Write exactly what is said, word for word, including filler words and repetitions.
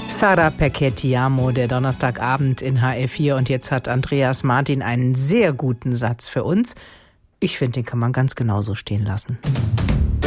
Sarah Perché Ti amo, der Donnerstagabend in H R vier. Und jetzt hat Andreas Martin einen sehr guten Satz für uns. Ich finde, den kann man ganz genauso stehen lassen.